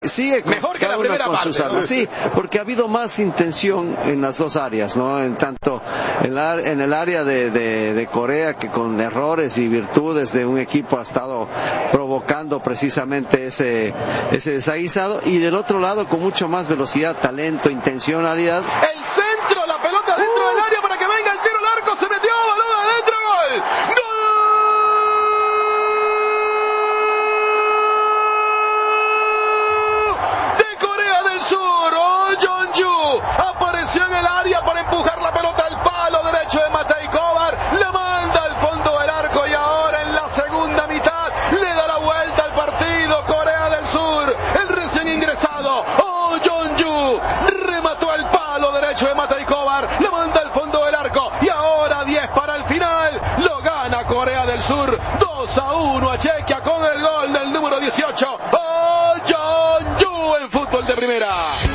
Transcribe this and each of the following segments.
Sigue mejor que la primera parte, ¿no? Sí, porque ha habido más intención en las dos áreas, ¿no? En tanto en el área de Corea, que con errores y virtudes de un equipo ha estado provocando precisamente ese desaguisado, y del otro lado con mucho más velocidad, talento, intencionalidad. El centro, la pelota dentro del área para que venga el tiro al arco, se metió, balón adentro, gol. ¡Gol! Apareció en el área para empujar la pelota al palo derecho de Matej Kovar, la manda al fondo del arco y ahora en la segunda mitad le da la vuelta al partido. Corea del Sur, el recién ingresado Oh Jong-ju remató al palo derecho de Matej Kovar, la manda al fondo del arco y ahora 10 para el final, lo gana Corea del Sur 2-1 a Chequia con el gol del número 18 Oh Jong-ju en fútbol de primera.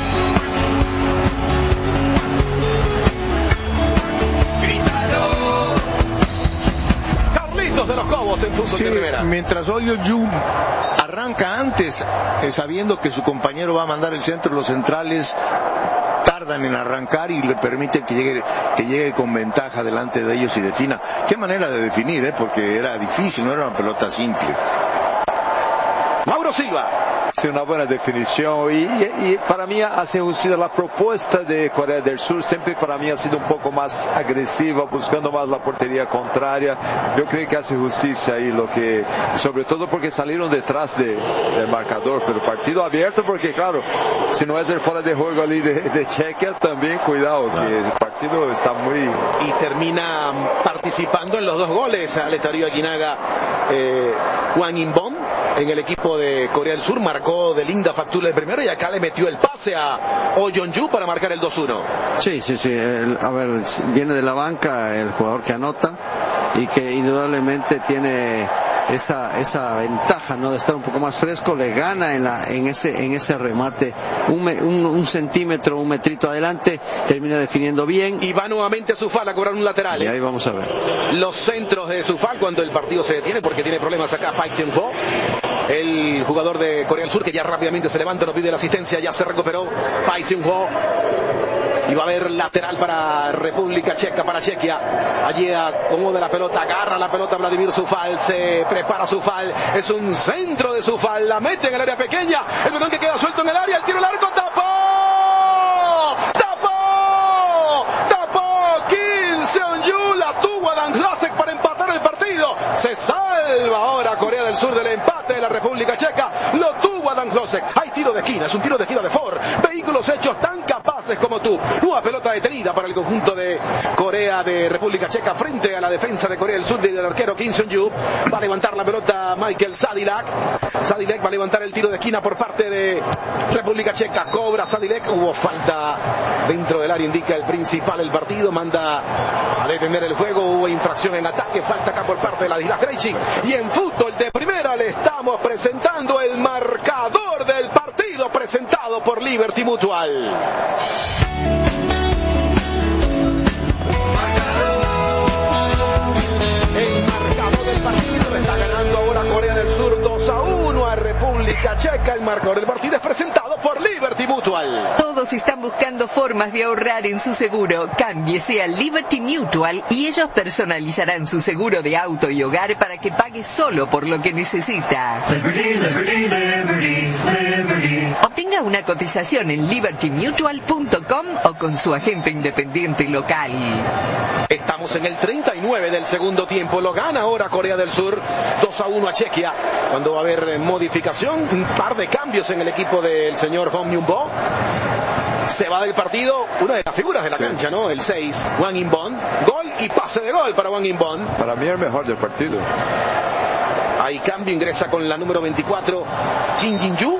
De los Cobos en fútbol de primera. Mientras Oh Jong-ju arranca antes, sabiendo que su compañero va a mandar el centro, los centrales tardan en arrancar y le permiten que llegue con ventaja delante de ellos y defina. Qué manera de definir, porque era difícil, no era una pelota simple. Mauro Silva. Sí, una buena definición y para mí hace justicia la propuesta de Corea del Sur. Siempre para mí ha sido un poco más agresiva, buscando más la portería contraria. Yo creo que hace justicia ahí, sobre todo porque salieron detrás del marcador, pero partido abierto, porque claro, si no es el fuera de juego ali de Chequia, también cuidado, que el partido está muy... Y termina participando en los dos goles al estadio Aguinaga Hwang In-bon en el equipo de Corea del Sur, marcó de linda factura el primero y acá le metió el pase a Oh Jong-ju para marcar el 2-1. Sí, viene de la banca el jugador que anota y que indudablemente tiene esa ventaja, ¿no?, de estar un poco más fresco. Le gana en ese remate un centímetro, un metrito adelante, termina definiendo bien. Y va nuevamente Sufal a cobrar un lateral. Y ahí vamos a ver los centros de Sufal cuando el partido se detiene, porque tiene problemas acá Park Seung-ho, el jugador de Corea del Sur, que ya rápidamente se levanta, nos pide la asistencia, ya se recuperó Park Seung-ho. Y va a haber lateral para República Checa, para Chequia. Allí acomoda la pelota, agarra la pelota Vladimir Sufal, se prepara Sufal, es un centro de Sufal, la mete en el área pequeña, el balón que queda suelto en el área, el tiro largo, tapó Kim Seon-ju, la tuvo a Dan Hlasek para empatar el partido. Se salva ahora Corea del Sur del empate de la República Checa, lo tuvo a Dan Hlasek. Hay tiro de esquina, es un tiro de esquina de Ford, vehículos hechos tan capaces como tú. Nueva pelota detenida para el conjunto de Corea de República Checa frente a la defensa de Corea del Sur del arquero Kim Seon-ju. Va a levantar la pelota Michael Sadilek va a levantar el tiro de esquina por parte de República Checa, cobra Sadilek, hubo falta dentro del área, indica el principal del partido, manda a detener el juego, hubo infracción en ataque, falta acá por parte de la Isla Krejci. Y en fútbol de primera le estamos presentando el marcador del partido presentado por Liberty Mutual. El marcador del partido le está ganando ahora Corea del Sur 2-1 a República Checa. El marcador del partido es presentado por Liberty Mutual. Todos están buscando formas de ahorrar en su seguro. Cámbiese a Liberty Mutual y ellos personalizarán su seguro de auto y hogar para que pague solo por lo que necesita. Obtenga una cotización en libertymutual.com o con su agente independiente local. Estamos en el 39 del segundo tiempo. Lo gana ahora Corea del Sur 2-1 a Chequia. Cuando va a haber modificación, un par de cambios en el equipo del señor Hong Myung-bo. Se va del partido una de las figuras de la cancha, ¿no? El 6, Hwang In-bon. Gol y pase de gol para Hwang In-bon. Para mí el mejor del partido. Hay cambio, ingresa con la número 24 Kim Jin-ju.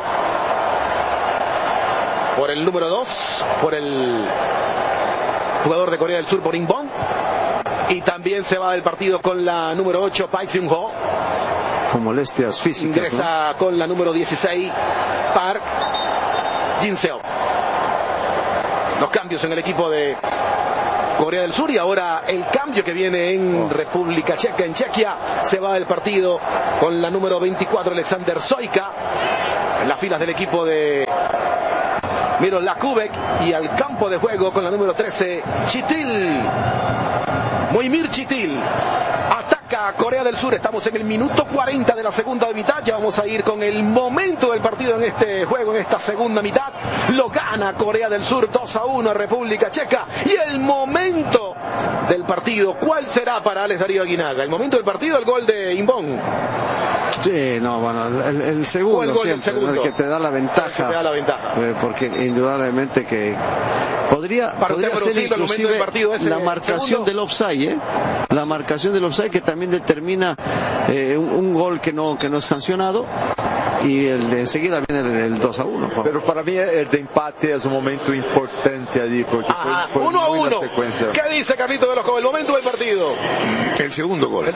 Por el número 2, por el jugador de Corea del Sur, por In-bon. Y también se va del partido con la número 8 Park Seung-ho. Con molestias físicas. Ingresa, ¿no?, con la número 16 Park Jin-seo. Los cambios en el equipo de Corea del Sur, y ahora el cambio que viene en República Checa, en Chequia. Se va del partido con la número 24 Alexander Soyka. en las filas del equipo de Miroslav y al campo de juego con la número 13, Chitil. Moimir Chitil. Ataca a Corea del Sur. Estamos en el minuto 40 de la segunda mitad. Ya vamos a ir con el momento del partido en este juego, en esta segunda mitad. Lo gana Corea del Sur 2-1 a República Checa. Y el momento del partido, ¿cuál será para Alex Darío Aguinaga? El momento del partido, el gol de Imbón. Sí, no, bueno, el segundo, el gol siempre, del segundo, el que te da la ventaja, porque indudablemente que podría ser inclusive la marcación del offside, la marcación del offside que también determina un gol que no es sancionado. Y enseguida viene el 2-1. Pero para mí el de empate es un momento importante allí, porque fue 1-1. ¿Qué dice Carlito Velasco? El momento del partido. El segundo gol.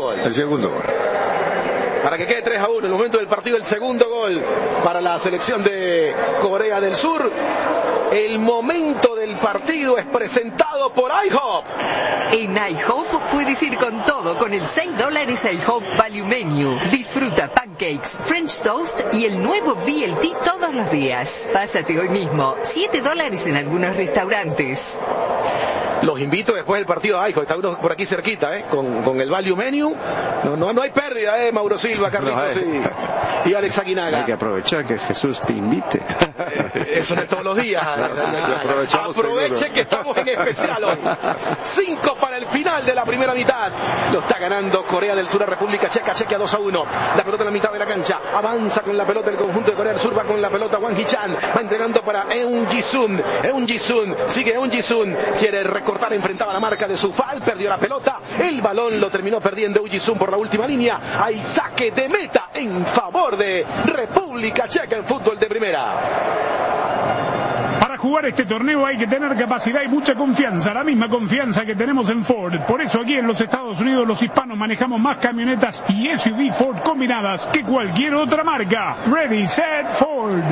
Para que quede 3-1, el momento del partido, el segundo gol para la selección de Corea del Sur. El momento del partido es presentado por IHOP. En IHOP puedes ir con todo con el $6 IHOP Value Menu. Disfruta pancakes, French toast y el nuevo BLT todos los días. Pásate hoy mismo, $7 en algunos restaurantes. Los invito después del partido a IHOP, está uno por aquí cerquita, con el Value Menu. No hay pérdida, Mauro Silva, Carlitos y Alex Aguinaga. Hay que aprovechar que Jesús te invite. Eso no es todos los días. Aproveche que estamos en especial hoy. 5 para el final de la primera mitad. Lo está ganando Corea del Sur a República Checa. Chequia 2-1. La pelota en la mitad de la cancha. Avanza con la pelota el conjunto de Corea del Sur. Va con la pelota Hwang Hee-chan. Va entregando para Eun Ji-sun. Sigue Eun Ji-sun. Quiere recortar. Enfrentaba la marca de Soufal. Perdió la pelota. El balón lo terminó perdiendo Eun Ji-sun por la última línea. Hay saque de meta en favor de República Checa en fútbol de primera. Para jugar este torneo hay que tener capacidad y mucha confianza, la misma confianza que tenemos en Ford. Por eso aquí en los Estados Unidos los hispanos manejamos más camionetas y SUV Ford combinadas que cualquier otra marca. Ready, set, Ford.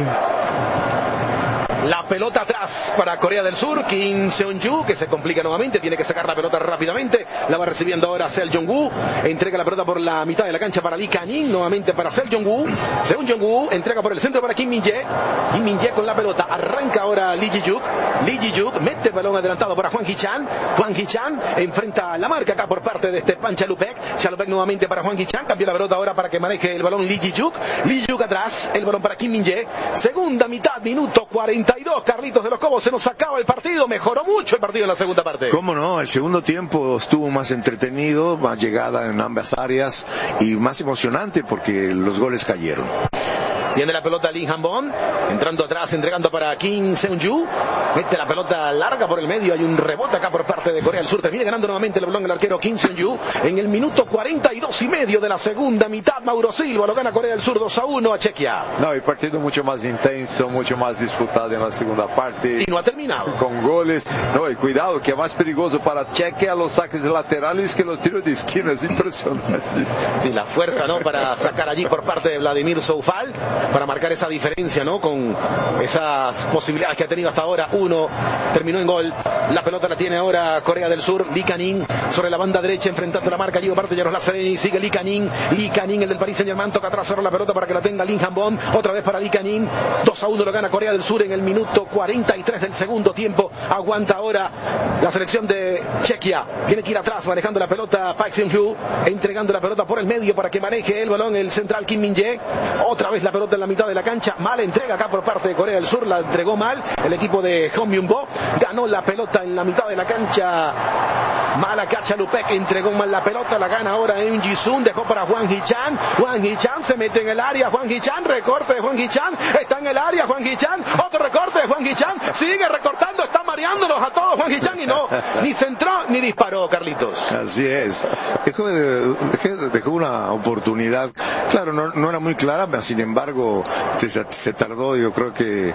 La pelota atrás para Corea del Sur. Kim Seon-ju, que se complica nuevamente, tiene que sacar la pelota rápidamente. La va recibiendo ahora Seo Jong-woo. Entrega la pelota por la mitad de la cancha para Lee Ka-nin, nuevamente para Seo Jong-woo. Seo Jong-woo entrega por el centro para Kim Min-jae. Kim Min-jae con la pelota. Arranca ahora Lee Ji-juk. Lee Ji-juk mete el balón adelantado para Hwang Hee-chan. Hwang Hee-chan enfrenta la marca acá por parte de Stepan Chalupek. Chalupek nuevamente para Hwang Hee-chan. Cambia la pelota ahora para que maneje el balón Lee Ji-juk. Lee Ji-juk atrás. El balón para Kim Min-jae. Segunda mitad, minuto 42. Carlitos de los Cobos, se nos acaba el partido. Mejoró mucho el partido en la segunda parte. ¿Cómo no? El segundo tiempo estuvo más entretenido, más llegada en ambas áreas y más emocionante porque los goles cayeron. Tiene la pelota Lee Han-bon, entrando atrás, entregando para Kim Seon-ju. Mete la pelota larga por el medio. Hay un rebote acá por parte de Corea del Sur. Termina ganando nuevamente el balón el arquero Kim Seon-ju. En el minuto 42 y medio de la segunda mitad, Mauro Silva lo gana Corea del Sur 2-1 a Chequia. No, el partido mucho más intenso, mucho más disputado en la segunda parte. Y no ha terminado. Con goles. No, y cuidado, que es más peligroso para Chequia los saques laterales que los tiros de esquina. Es impresionante. Sí, la fuerza, ¿no? Para sacar allí por parte de Vladimir Soufal, para marcar esa diferencia, ¿no? Con esas posibilidades que ha tenido hasta ahora. Uno terminó en gol. La pelota la tiene ahora Corea del Sur. Lee Ka-nin sobre la banda derecha enfrentando la marca. Allí parte Yaroslav Sereni. Sigue Lee Ka-nin. Lee Ka-nin, el del Paris Saint-Germain, toca atrás ahora la pelota para que la tenga Lee Han-bon. Otra vez para Lee Ka-nin. 2-1 lo gana Corea del Sur en el minuto 43 del segundo tiempo. Aguanta ahora la selección de Chequia. Tiene que ir atrás manejando la pelota Park Seon-ju, entregando la pelota por el medio para que maneje el balón el central Kim Min-jae. Otra vez la pelota en la mitad de la cancha. Mala entrega acá por parte de Corea del Sur. La entregó mal el equipo de Hong Myung-bo. Ganó la pelota en la mitad de la cancha. Mala cacha Lupek. Entregó mal la pelota. La gana ahora Eun Ji-sun. Dejó para Hwang Hee-chan. Hwang Hee-chan se mete en el área. Hwang Hee-chan. Recorte de Hwang Hee-chan. Está en el área Hwang Hee-chan. Otro recorte de Hwang Hee-chan. Sigue recortando. Está mareándolos a todos Hwang Hee-chan. Y no, ni centró ni disparó, Carlitos. Así es. Dejó una oportunidad. Claro, no era muy clara, pero sin embargo se tardó. Yo creo que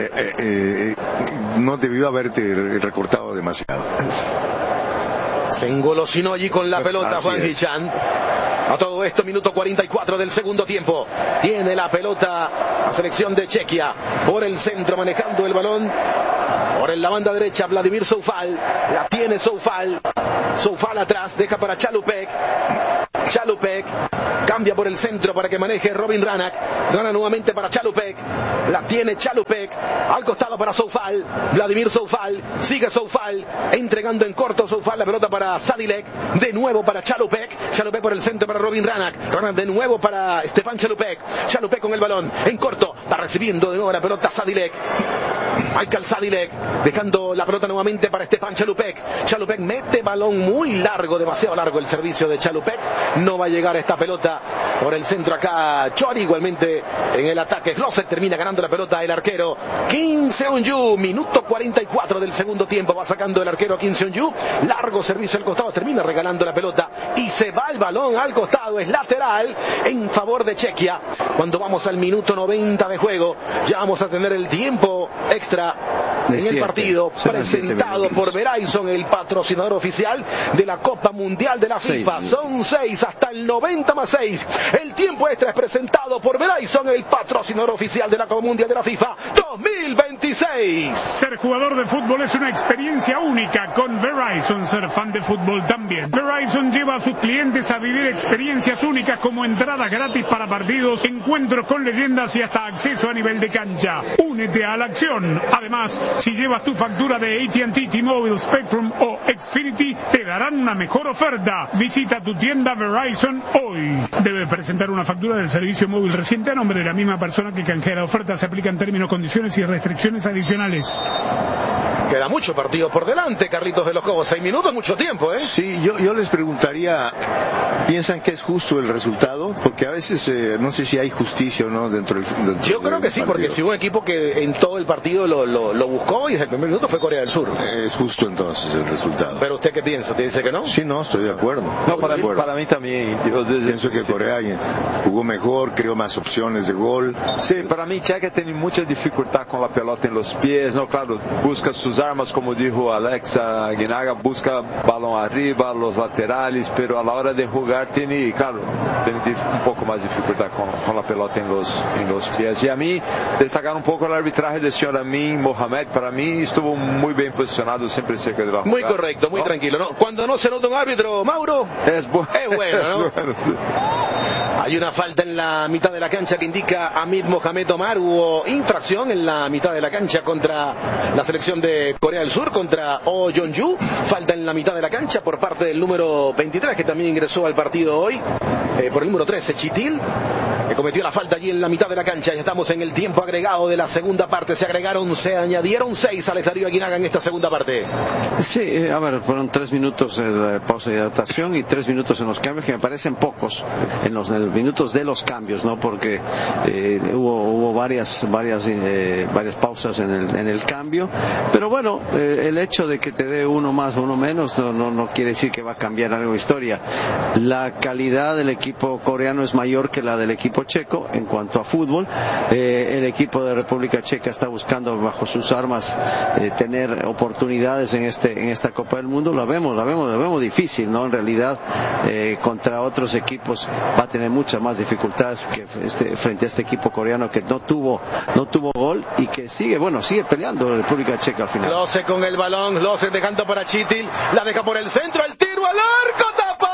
no debió haberte recortado demasiado. Se engolosinó allí con la pelota Hwang Hee-chan. A todo esto, minuto 44 del segundo tiempo. Tiene la pelota la selección de Chequia. Por el centro manejando el balón. Por la banda derecha Vladimir Soufal. La tiene Soufal. Soufal atrás. Deja para Chalupek. Chalupek cambia por el centro para que maneje Robin Ranak. Gana nuevamente para Chalupek, la tiene Chalupek, al costado para Soufal, Vladimir Soufal, sigue Soufal, entregando en corto Soufal la pelota para Sadilek, de nuevo para Chalupek, Chalupek por el centro para Robin Ranak, Ranak de nuevo para Stepan Chalupek, Chalupek con el balón, en corto, va recibiendo de nuevo la pelota Sadilek, Michael Sadilek, dejando la pelota nuevamente para Stepan Chalupek, Chalupek mete balón muy largo, demasiado largo el servicio de Chalupek, no va a llegar esta pelota por el centro acá Chori, igualmente en el ataque Glosek termina ganando la pelota el arquero Kim Seon-ju, minuto 44 del segundo tiempo, va sacando el arquero Kim Seon-ju, largo servicio al costado, termina regalando la pelota y se va el balón al costado, es lateral en favor de Chequia. Cuando vamos al minuto 90 de juego, ya vamos a tener el tiempo extra en el partido, presentado por Verizon, el patrocinador oficial de la Copa Mundial de la FIFA. Son 6 hasta el 90 más 6. El tiempo extra es presentado por Verizon, el patrocinador oficial de la Copa Mundial de la FIFA 2026. Ser jugador de fútbol es una experiencia única con Verizon. Ser fan de fútbol también. Verizon lleva a sus clientes a vivir experiencias únicas como entradas gratis para partidos, encuentros con leyendas y hasta acceso a nivel de cancha. Únete a la acción. Además, si llevas tu factura de AT&T, T-Mobile, Spectrum o Xfinity, te darán una mejor oferta. Visita tu tienda Verizon hoy. Debe presentar una factura del servicio móvil reciente a nombre de la misma persona que canjea la oferta. Se aplican términos, condiciones y restricciones adicionales. Queda mucho partido por delante, Carlitos de los Cobos. 6 minutos, mucho tiempo, ¿eh? Sí, yo les preguntaría, ¿piensan que es justo el resultado? Porque a veces no sé si hay justicia o no dentro del Yo creo que sí, partido. porque si hubo un equipo que en todo el partido lo buscó y desde el primer minuto fue Corea del Sur. Es justo entonces el resultado. ¿Pero usted qué piensa? ¿Te dice que no? Sí, no, estoy de acuerdo. No, para mí también. Pienso que Corea jugó mejor, creó más opciones de gol. Sí, para mí Chequia tiene mucha dificultad con la pelota en los pies, no, claro, busca sus armas, como dijo Alexa Aguinaga, busca balón arriba, los laterales, pero a la hora de jugar tiene un poco más dificultad con la pelota en los pies. Y a mí, destacar un poco el arbitraje de señor Amin Mohamed, para mí estuvo muy bien posicionado, siempre cerca de la jugada. Muy correcto, muy tranquilo, ¿no? Cuando no se nota un árbitro, Mauro, es bueno, ¿no? Es bueno, sí. Hay una falta en la mitad de la cancha que indica Hamid Mohamed Omar. Hubo infracción en la mitad de la cancha contra la selección de Corea del Sur, contra Oh Jong-ju. Falta en la mitad de la cancha por parte del número 23, que también ingresó al partido hoy, por el número 13, Chitil, que cometió la falta allí en la mitad de la cancha. Ya estamos en el tiempo agregado de la segunda parte. Se añadieron 6 a Darío Aguinaga en esta segunda parte. Sí, a ver, fueron 3 minutos de pausa de hidratación y 3 minutos en los cambios, que me parecen pocos en los minutos de los cambios, ¿no? Porque hubo varias pausas en el cambio, pero bueno, el hecho de que te dé uno más o uno menos no quiere decir que va a cambiar algo de historia. La calidad del equipo coreano es mayor que la del equipo checo en cuanto a fútbol. El equipo de República Checa está buscando bajo sus armas tener oportunidades en esta Copa del Mundo. Lo vemos difícil, ¿no? En realidad, contra otros equipos va a tener muchas más dificultades que frente a este equipo coreano que no tuvo gol y que sigue peleando la República Checa al final. Glosek con el balón, Glosek dejando para Chitil, la deja por el centro, el tiro al arco, tapó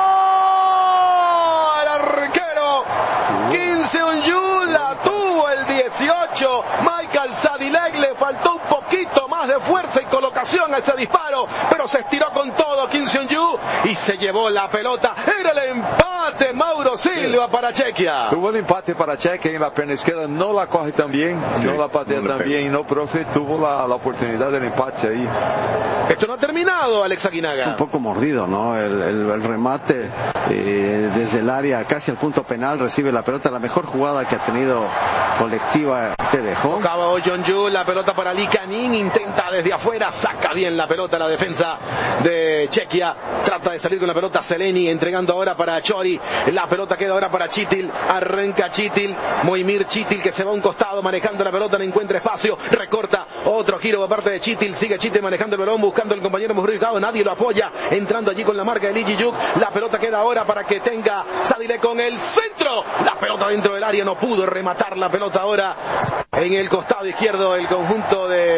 el arquero Kim Seon-ju, la tuvo el 18, Michael Sadilek, le faltó un poquito más de fuerza y colocación a ese disparo, pero se estiró con todo Kim Seon-ju y se llevó la pelota. Era el empate, Mauro Silva, para Chequia. Tuvo el empate para Chequia en la pierna izquierda, no la coge tan bien, no la patea tan bien, no, profe, tuvo la oportunidad del empate ahí. Esto no ha terminado, Alex Aguinaga. Un poco mordido, ¿no? El remate desde el área casi al punto penal, recibe la pelota, la mejor jugada que ha tenido colectiva te dejó. Tocaba Oh Jong-ju, la pelota para Lee Kanin, intenta desde afuera, saca bien la pelota la defensa de Chequia, trata de salir con la pelota Seleni, entregando ahora para Chori, la pelota queda ahora para Chitil, arranca Chitil, Moimir Chitil que se va a un costado manejando la pelota, no encuentra espacio, recorta, otro giro por parte de Chitil, sigue Chitil manejando el balón, buscando el compañero muy ubicado, nadie lo apoya, entrando allí con la marca de Lee Ji-Yuk, la pelota queda ahora para que tenga Sadilek con el centro, la pelota dentro del área, no pudo rematar la pelota ahora en el costado izquierdo el conjunto de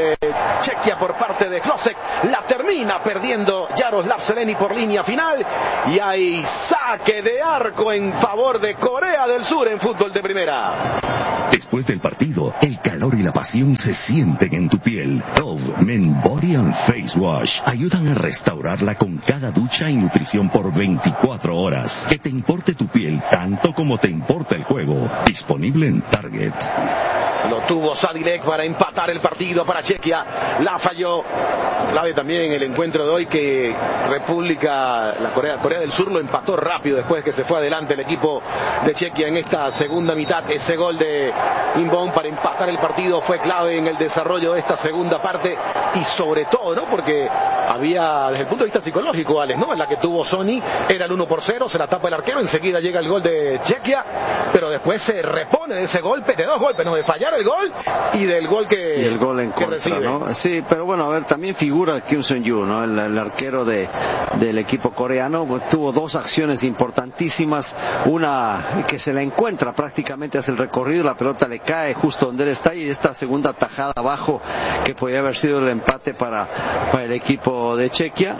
de Chequia por parte de Klosek. La termina perdiendo Jaroslav Zeleny por línea final. Y hay saque de arco en favor de Corea del Sur en fútbol de primera. Después del partido, el calor y la pasión se sienten en tu piel. Dove Men Body and Face Wash ayudan a restaurarla con cada ducha y nutrición por 24 horas. Que te importe tu piel tanto como te importa el juego. Disponible en Target. Lo tuvo Sadilek para empatar el partido para Chequia. La falló. Clave también el encuentro de hoy que Corea del Sur lo empató rápido después que se fue adelante el equipo de Chequia en esta segunda mitad. Ese gol de Inbon para empatar el partido fue clave en el desarrollo de esta segunda parte y sobre todo, ¿no? Porque había, desde el punto de vista psicológico, Alex, ¿no? En la que tuvo Sony, era el 1-0, se la tapa el arquero, enseguida llega el gol de Chequia, pero después se repone de ese golpe, de dos golpes, ¿no? De fallar el gol y del gol que, y el gol en que contra, recibe, ¿no? Sí, pero bueno, a ver, también figura Kim Seon-yu, ¿no? El arquero del equipo coreano, pues, tuvo dos acciones importantísimas, una que se la encuentra prácticamente hacia el recorrido, la pelota le cae justo donde él está, y esta segunda tajada abajo que podía haber sido el empate para el equipo de Chequia.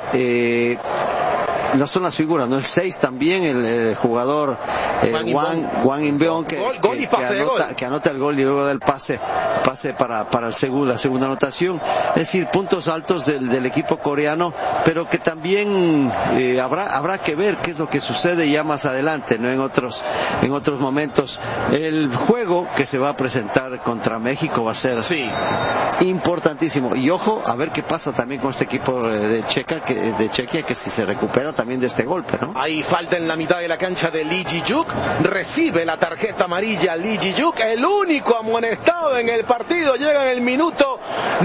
No son las figuras, ¿no? El 6 también, el jugador Wang Inbeon que anota el gol y luego da el pase para la segunda anotación. Es decir, puntos altos del equipo coreano, pero que también habrá que ver qué es lo que sucede ya más adelante, ¿no? En otros momentos. El juego que se va a presentar contra México va a ser importantísimo. Y ojo, a ver qué pasa también con este equipo de Chequia, que si se recupera también de este golpe, ¿no? Hay falta en la mitad de la cancha de Lee Ji-juk, recibe la tarjeta amarilla Lee Ji-juk, el único amonestado en el partido, llega en el minuto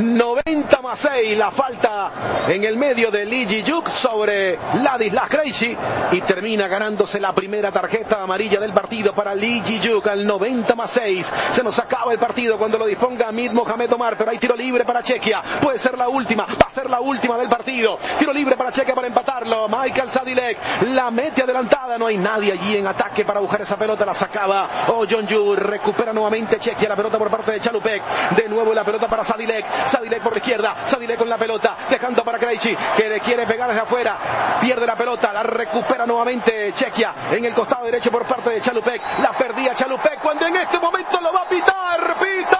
90+6, la falta en el medio de Lee Ji-juk sobre Ladislas Krejci y termina ganándose la primera tarjeta amarilla del partido para Lee Ji-juk al 90+6. Se nos acaba el partido cuando lo disponga Hamid Mohamed Omar, pero hay tiro libre para Chequia, puede ser la última, va a ser la última del partido. Tiro libre para Chequia para empatarlo. Michael Sadilek la mete adelantada, no hay nadie allí en ataque para buscar esa pelota, la sacaba Jong-ju, recupera nuevamente Chequia la pelota por parte de Chalupek, de nuevo la pelota para Sadilek por la izquierda, Sadilek con la pelota, dejando para Krejci, que le quiere pegar desde afuera, pierde la pelota, la recupera nuevamente Chequia en el costado derecho por parte de Chalupek, la perdía Chalupek cuando en este momento lo va a pitar, pito,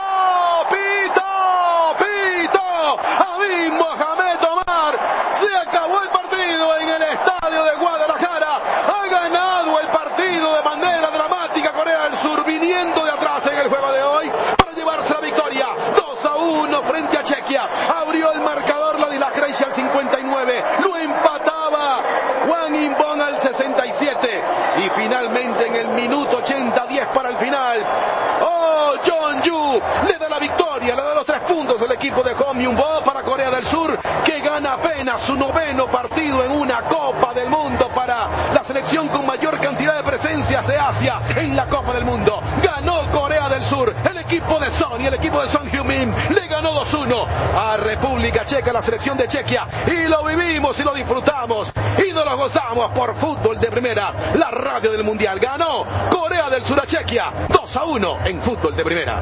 Hamid Mohamed Omar, se acabó el partido en el estadio de Guadalajara, ha ganado el partido de manera dramática Corea del Sur, viniendo de atrás en el juego de hoy para llevarse la victoria, 2-1 frente a Chequia, abrió el marcador Ladislas Krejci al 59, lo empataba Wang Inbon al 67 y finalmente en el minuto 80, 10 para el final, Jong-ju le da la victoria, le da los 3 puntos al equipo de Hong-Myung-bo para Corea del Sur, que gana apenas su 9º partido en una Copa del Mundo para la selección con mayor cantidad de presencias de Asia en la Copa del Mundo. Ganó Corea del Sur, el equipo de Son y el equipo de Son Heung-min le ganó 2-1 a República Checa, la selección de Chequia, y lo vivimos y lo disfrutamos y nos lo gozamos por Fútbol de Primera, la radio del Mundial. Ganó Corea del Sur a Chequia 2-1 en Fútbol de Primera.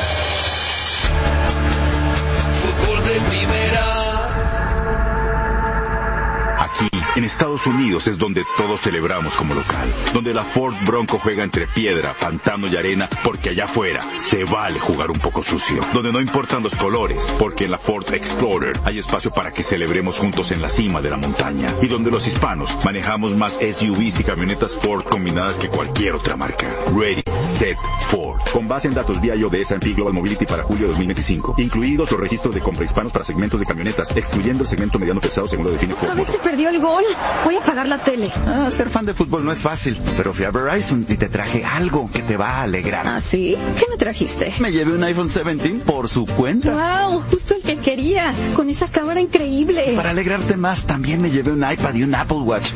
Fútbol de Primera. Aquí, en Estados Unidos, es donde todos celebramos como local. Donde la Ford Bronco juega entre piedra, pantano y arena, porque allá afuera se vale jugar un poco sucio. Donde no importan los colores, porque en la Ford Explorer hay espacio para que celebremos juntos en la cima de la montaña. Y donde los hispanos manejamos más SUVs y camionetas Ford combinadas que cualquier otra marca. Ready, Set, Ford. Con base en datos BIO de S&P Global Mobility para julio de 2025. Incluidos los registros de compra hispanos para segmentos de camionetas, excluyendo el segmento mediano pesado según lo define Ford Motor. Perdió el gol. Voy a apagar la tele. Ser fan de fútbol no es fácil, pero fui a Verizon y te traje algo que te va a alegrar. ¿Ah, sí? ¿Qué me trajiste? Me llevé un iPhone 17 por su cuenta. ¡Wow! Justo el que quería. Con esa cámara increíble. Para alegrarte más, también me llevé un iPad y un Apple Watch. Todo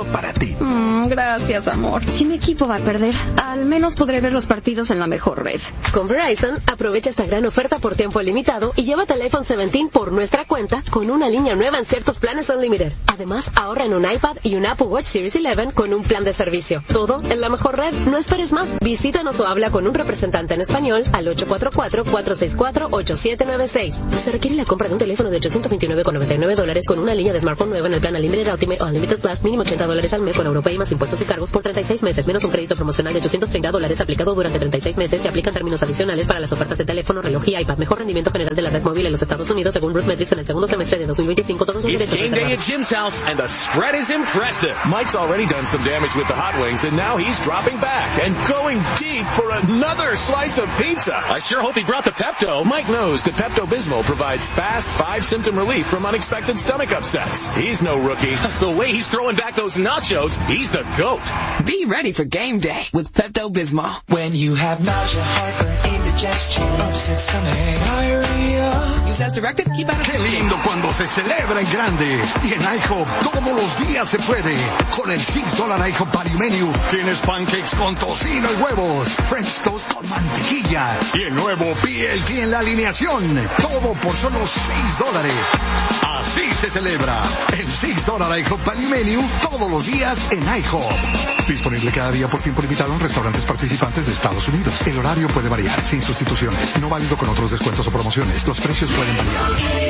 todo para ti. Gracias, amor. Si mi equipo va a perder, al menos podré ver los partidos en la mejor red. Con Verizon, aprovecha esta gran oferta por tiempo limitado y llévate el iPhone 17 por nuestra cuenta con una línea nueva en ciertos planes Unlimited. Además, ahorra en un iPad y un Apple Watch Series 11 con un plan de servicio. Todo en la mejor red. No esperes más. Visítanos o habla con un representante en español al 844-464-8796. Se requiere la compra de un teléfono de $829,99 con una línea de smartphone nueva en el plan Unlimited Ultimate o Unlimited Plus, mínimo $80 al mes con Europay más impuestos y cargos por 36 meses, menos un crédito promocional de $830 aplicado durante 36 meses. Se aplican términos adicionales para las ofertas de teléfono, reloj y iPad. Mejor rendimiento general de la red móvil en los Estados Unidos según RootMetrics en el segundo semestre de 2025. Todos los derechos game day at Jim's house, and the spread is impressive. Mike's already done some damage with the hot wings, and now he's dropping back and going deep for another slice of pizza. I sure hope he brought the Pepto. Mike knows that Pepto-Bismol provides fast 5-symptom relief from unexpected stomach upsets. He's no rookie. The way he's throwing back those nachos, he's the GOAT. Be ready for game day with Pepto-Bismol. When you have nausea, heartburn, indigestion, upset stomach, diarrhea. Use as directed, keep out of Qué lindo cuando se celebra en grande. Y en IHOP todos los días se puede. Con el $6 IHOP Value Menu tienes pancakes con tocino y huevos, French toast con mantequilla y el nuevo BLT en la alineación. Todo por solo $6. Así se celebra el $6 IHOP Value Menu todos los días en IHOP. Disponible cada día por tiempo limitado en restaurantes participantes de Estados Unidos. El horario puede variar, sin sustituciones. No válido con otros descuentos o promociones. Los precios pueden variar.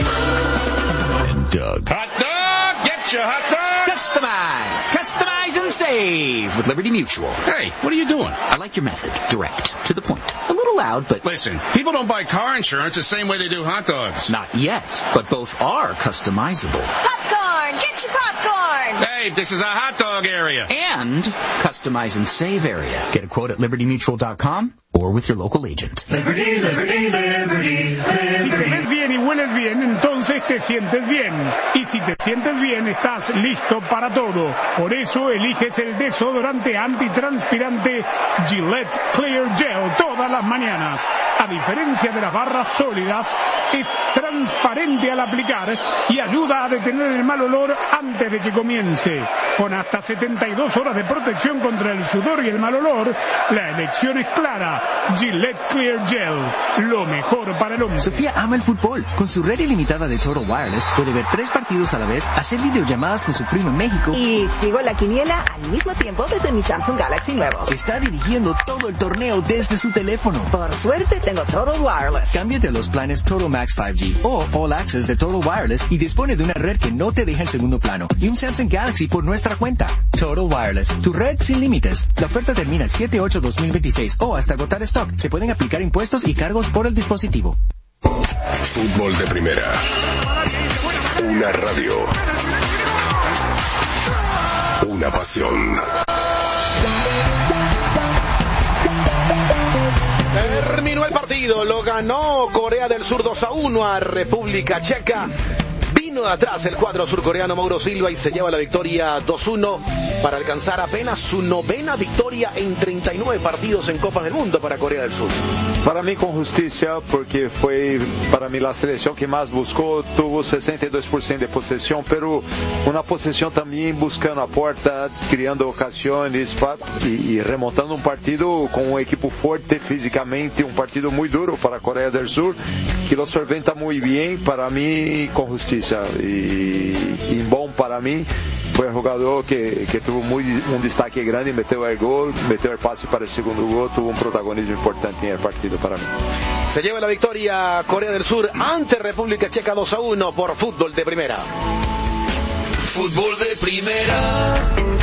Doug. Hot dog! Get your hot dog! Customize and save with Liberty Mutual. Hey, what are you doing? I like your method. Direct. To the point. A little loud, but... Listen, people don't buy car insurance the same way they do hot dogs. Not yet, but both are customizable. Popcorn! Get your popcorn! Hey, this is a hot dog area. And customize and save area. Get a quote at libertymutual.com or with your local agent. Liberty, liberty, liberty, liberty. Si te ves bien y hueles bien, entonces te sientes bien. Y si te sientes bien, estás listo para todo. Por eso eliges el desodorante antitranspirante Gillette Clear Gel todas las mañanas. A diferencia de las barras sólidas, es transparente al aplicar y ayuda a detener el mal olor antes de que comience. Con hasta 72 horas de protección contra el sudor y el mal olor, la elección es clara. Gillette Clear Gel, lo mejor para el hombre. Sofía ama el fútbol. Con su red ilimitada de Total Wireless puede ver 3 partidos a la vez, hacer videollamadas con su primo en México. Y sigo la quiniela al mismo tiempo desde mi Samsung Galaxy nuevo. Está dirigiendo todo el torneo desde su teléfono. Por suerte tengo Total Wireless. Cámbiate a los planes Total Max 5G o All Access de Total Wireless y dispone de una red que no te deja en segundo plano y un Samsung Galaxy por nuestra cuenta. Total Wireless, tu red sin límites. La oferta termina el 7/8/2026 o hasta agotar stock. Se pueden aplicar impuestos y cargos por el dispositivo. Fútbol de primera. Una radio. Una pasión. Terminó el partido, lo ganó Corea del Sur 2-1 a República Checa. Vino de atrás el cuadro surcoreano Mauro Silva y se lleva la victoria 2-1 para alcanzar apenas su 9ª victoria en 39 partidos en Copas del Mundo para Corea del Sur. Para mí con justicia, porque fue para mí la selección que más buscó, tuvo 62% de posesión, pero una posesión también buscando a puerta, creando ocasiones y remontando un partido con un equipo fuerte físicamente, un partido muy duro para Corea del Sur, que lo solventa muy bien, para mí con justicia. Y bom para mí fue el jugador que tuvo un destaque grande, metió el gol, metió el pase para el segundo gol, tuvo un protagonismo importante en el partido para mí. Se lleva la victoria Corea del Sur ante República Checa 2-1 por Fútbol de Primera. Fútbol de Primera.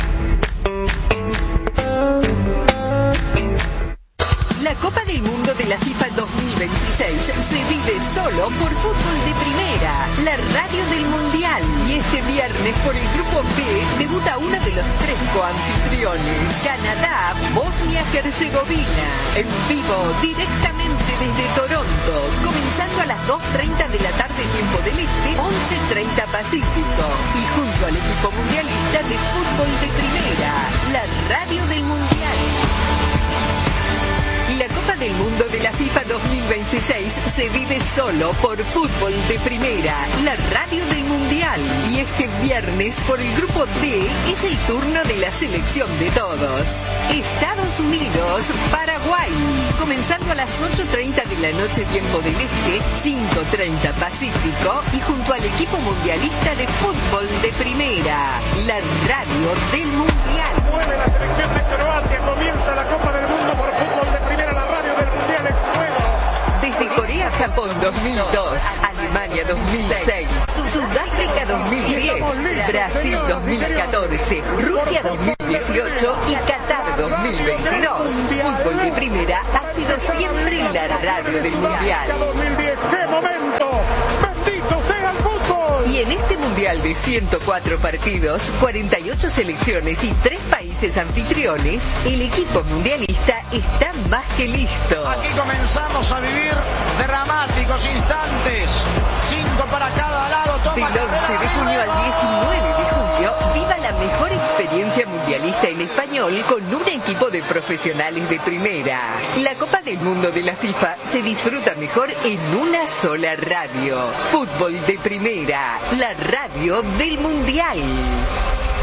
La Copa del Mundo de la FIFA 2026 se vive solo por Fútbol de Primera, la radio del Mundial. Y este viernes por el Grupo B debuta uno de los 3 coanfitriones, Canadá, Bosnia-Herzegovina. En vivo, directamente desde Toronto, comenzando a las 2:30 de la tarde tiempo del Este, 11:30 Pacífico. Y junto al equipo mundialista de Fútbol de Primera, la radio del Mundial. La Copa del Mundo de la FIFA 2026 se vive solo por Fútbol de Primera, la radio del Mundial. Y este viernes, por el grupo D, es el turno de la selección de todos. Estados Unidos, Paraguay. Comenzando a las 8:30 de la noche, tiempo del Este, 5:30 Pacífico, y junto al equipo mundialista de Fútbol de Primera, la radio del Mundial. Mueve la selección de Croacia, comienza la Copa del Mundo por Fútbol de Primera, la radio del Mundial en juego. Desde Corea-Japón 2002, Alemania 2006, Sudáfrica 2010, Brasil 2014, Rusia 2018 y Qatar 2022. Fútbol de Primera ha sido siempre la radio del Mundial. 2010, ¡qué momento! ¡Bendito sea el fútbol! Y en este Mundial de 104 partidos, 48 selecciones y 3 países anfitriones, el equipo mundialista está más que listo. Aquí comenzamos a vivir dramáticos instantes. 5 para cada lado. Del 11 de junio al 19 de julio, viva la mejor experiencia mundialista en español con un equipo de profesionales de primera. La Copa del Mundo de la FIFA se disfruta mejor en una sola radio. Fútbol de Primera, la radio del Mundial.